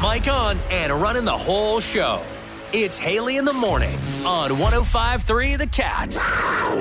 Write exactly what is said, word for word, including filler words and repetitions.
mic on and running the whole show. It's Haley in the Morning on one oh five three The Cat.